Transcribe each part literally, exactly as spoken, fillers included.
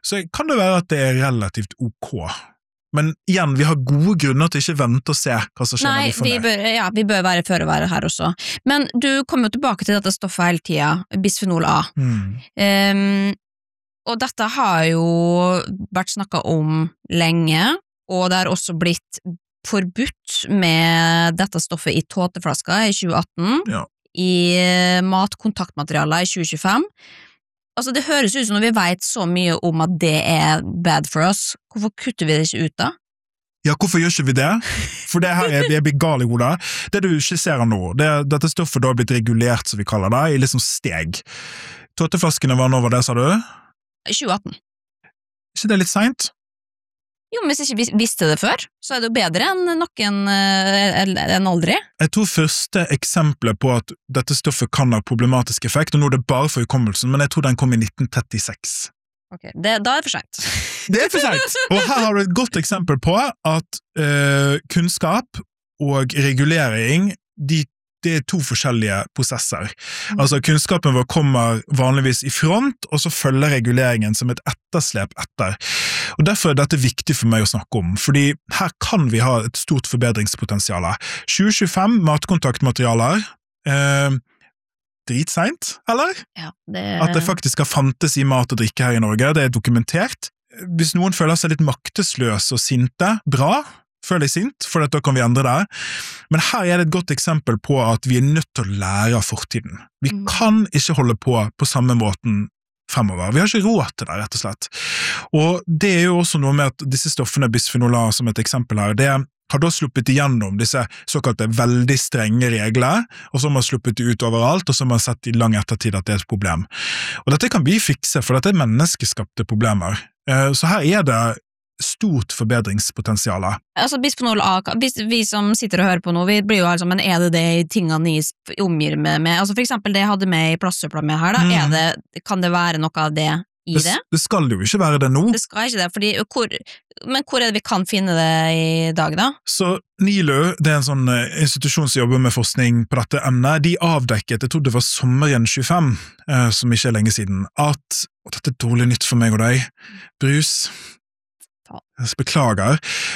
så kan det være at det er relativt ok. Men igjen, vi har gode grunner til ikke vente og se hva som skjer Nei, når vi får vi det. bør, ja, vi bør være før å være her også. Men du kommer jo tilbake til dette stoffet hele tiden, bisphenol A. Mm. Um, og dette har jo vært snakket om lenge, og det har også blitt forbudt med dette stoffet i tåteflasker i tjue atten, Ja. i matkontaktmaterialer i tjue tjuefem. Altså, det høres ut som når vi vet så mye om at det er bad for oss. Hvorfor kutter vi det ikke ut da? Ja, hvorfor gjør ikke vi det? For det her er, vi er blitt gal i hodet. Det du skisserer nå, det, dette stoffet da har blitt regulert, som vi kaller det, i liksom steg. Tåteflaskene var nå, var det, sa du? I tjue atten. Ikke det litt sent? Jo, men hvis ikke vi visste det før, så er det jo bedre enn noen uh, enn aldri. Jeg tror første eksemplet på at dette stoffet kan ha problematisk effekt, og nå er det bare for hukommelsen, men jeg tror den kom i nitten trettiseks. Ok, det, da er det for sent. Det er for sent! Og her har du et godt eksempel på at uh, kunnskap og regulering, de det er to forskjellige prosesser. Mm. Altså, kunnskapen vår kommer vanligvis i front, og så følger reguleringen som et etterslep etter. Og derfor er dette viktig for meg å snakke om, fordi her kan vi ha et stort forbedringspotensial. tjue tjuefem matkontaktmaterialer, eh, dritsent, eller? Ja, det... At det faktisk har fantes i mat og drikke her i Norge, det er dokumentert. Hvis noen føler seg litt maktesløs og sinte, bra, føler jeg sint, for da kan vi endre det. Men her er det et godt eksempel på at vi er nødt til å lære av fortiden. Vi mm. kan ikke holde på på samme måten fremover. Vi har ikke råd til det, rett og slett. Og det er jo også noe med at disse stoffene, bisphenol A som et eksempel her, det har da sluppet igjennom disse såkalte veldig strenge regler, og så har man sluppet det ut overalt, og så har man sett i lang ettertid at det er et problem. Og dette kan vi fikse, for dette er menneskeskapte problemer. Så her er det stort forbedringspotensial. Altså bisphenol A, hvis vi som sitter og hører på nå, vi blir jo altså, men er det det tingene ni omgir med, med? Altså for eksempel det jeg hadde med i plastsøpla med her da, mm. er det, kan det være noe av det i det? Det skal jo ikke være det nå. Det skal ikke det, fordi, hvor, men hvor er det vi kan finne det i dag da? Så NILU, det er en sånn institusjon som jobber med forskning på dette emnet, de avdekket, jeg tror det var sommeren tjuefem, eh, som ikke er lenge siden, at, og dette er dårlig nytt for meg og deg, brus, jeg beklager.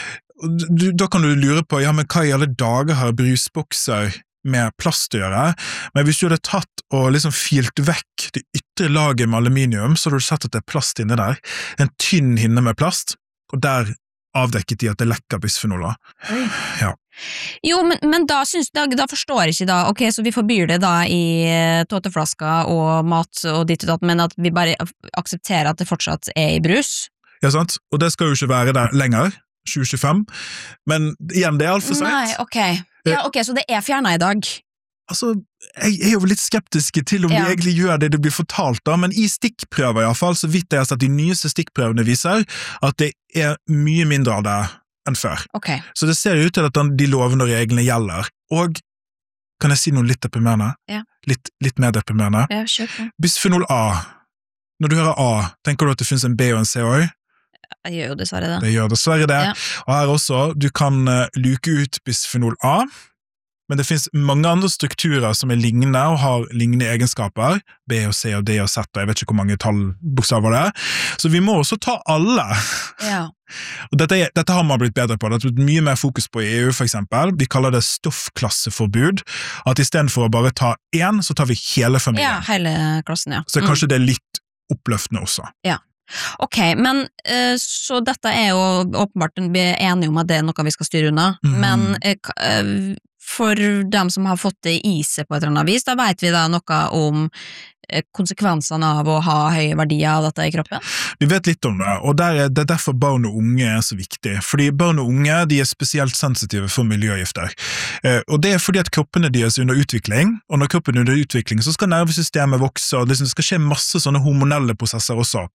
Du, da kan du lure på, ja, men hva i alle dager har brusbokser med plast å gjøre? Men hvis du hadde tatt og liksom filt vekk det ytre laget med aluminium, så hadde du sett at det er plast inne der. En tynn hinne med plast, og der avdekket de at det lekker bisfenoler. Ja. Jo, men, men da, synes, da, da forstår jeg ikke da, ok, så vi forbyr det da i tåteflasker og mat og ditt og datt, men at vi bare aksepterer at det fortsatt er i brus? Ja, sant? Og det skal jo ikke være der lenger, tjue tjuefem, men igjen, det er alt for sent. Nei, ok. Ja, ok, så det er fjernet i dag. Altså, jeg er jo litt skeptisk til om ja. de egentlig gjør det det blir fortalt da, men i stikkprøver i hvert fall, så vidt jeg har sett de nyeste stikkprøvene viser at det er mye mindre av det enn før. Okay. Så det ser ut til at de lovene og reglene gjelder. Og kan jeg si noe litt deprimerende? Ja. Litt, litt mer deprimerende? Ja, kjøp det. Bisphenol A. Når du hører A, tenker du at det finnes en B og en C også? Jeg gjør jo dessverre det. Det gjør dessverre det. Ja. Og her også, du kan uh, luke ut bisphenol A, men det finnes mange andre strukturer som er lignende og har lignende egenskaper, B og C og D og Z, og jeg vet ikke hvor mange tallbokstaver det er, så vi må også ta alle. Ja. Og dette, er, dette har man blitt bedre på, det har blitt mye mer fokus på i E U for eksempel, vi kaller det stoffklasseforbud, at i stedet for å bare ta én, så tar vi hele familien. Ja, hele klassen, ja. Så kanskje mm. det er litt oppløftende også. Ja. Ok, men uh, så dette er jo åpenbart, vi er enige om at det er noe vi skal styre unna, mm. men uh, for dem som har fått det i seg på et eller annet vis, da vet vi da noe om uh, konsekvensene av å ha høye verdier av dette i kroppen? Vi vet litt om det, og der er, det er derfor barn og unge er så viktig, fordi barn og unge de er spesielt sensitive for miljøgifter, uh, og det er fordi at kroppene deres er under utvikling, og når kroppen er under utvikling så skal nervesystemet vokse, og det skal skje masse sånne hormonelle prosesser også.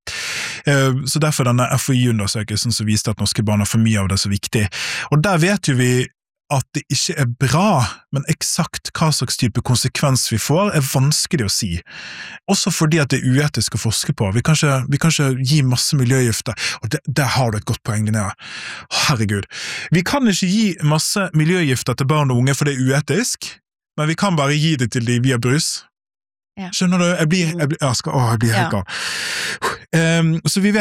Så derfor denne F O I-undersøkelsen som viste at norske barn har for mye av det så viktig. Og der vet jo vi at det ikke er bra, men eksakt hva slags type konsekvens vi får er vanskelig å si. Også fordi at det er uetisk å forske på. Vi kan ikke, vi kan ikke gi masse miljøgifter, og det, der har du et godt poeng, Linnea. Herregud. Vi kan ikke gi masse miljøgifter til barn og unge for det er uetisk, men vi kan bare gi det til de via brus. Ja. Skjønner du? Jeg blir, jeg blir, jeg skal, å, jeg blir helt gal. Ja. Um, så vi vet